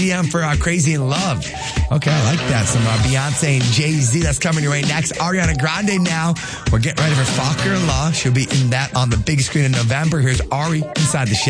DM for Crazy in Love. Okay, I like that. Some Beyonce and Jay-Z. That's coming your way next. Ariana Grande now. We're getting ready for Faulkner Law. She'll be in that on the big screen in November. Here's Ari inside the show.